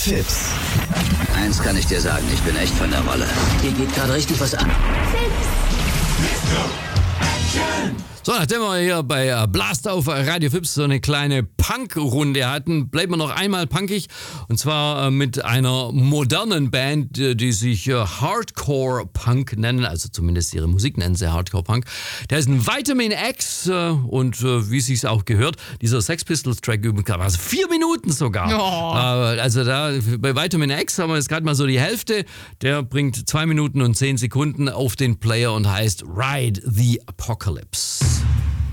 Fips. Eins kann ich dir sagen, ich bin echt von der Rolle. Hier geht gerade richtig was an. So, nachdem wir hier bei Blast auf Radio Fips so eine kleine Punk-Runde hatten, bleiben wir noch einmal punkig. Und zwar mit einer modernen Band, die sich Hardcore Punk nennen. Also zumindest ihre Musik nennen sie Hardcore Punk. Der ist ein Vitamin X und wie es sich auch gehört, dieser Sex Pistols Track übrigens, also 4 Minuten sogar. Oh. Also da bei Vitamin X haben wir jetzt gerade mal so die Hälfte. Der bringt 2 Minuten und 10 Sekunden auf den Player und heißt Ride the Apocalypse.